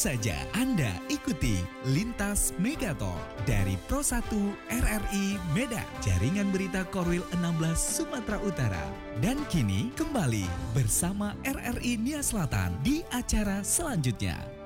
saja Anda ikuti Lintas Megatol dari Pro 1 RRI Medan, jaringan berita Korwil 16 Sumatera Utara. Dan kini kembali bersama RRI Nia Selatan di acara selanjutnya.